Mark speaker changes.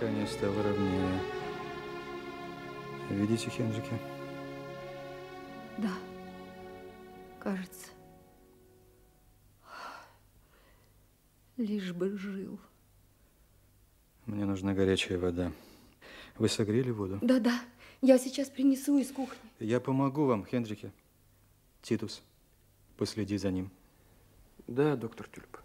Speaker 1: Дыхание стало ровнее. Видите, Хендрики?
Speaker 2: Да, кажется. Лишь бы жил.
Speaker 1: Мне нужна горячая вода. Вы согрели воду?
Speaker 2: Да-да, я сейчас принесу из кухни.
Speaker 1: Я помогу вам, Хендрики. Титус, последи за ним.
Speaker 3: Да, доктор Тюльп.